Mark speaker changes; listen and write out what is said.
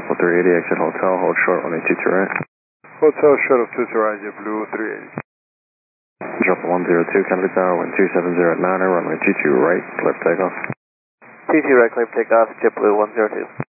Speaker 1: 380, exit hotel, hold short, runway 22 right.
Speaker 2: Hotel short of 22 right, JetBlue 380.
Speaker 1: Drop 102, Kennedy Tower, wind 270 at 9er, runway 22 right, clear for takeoff.
Speaker 3: 22 right, clear for takeoff, JetBlue 102.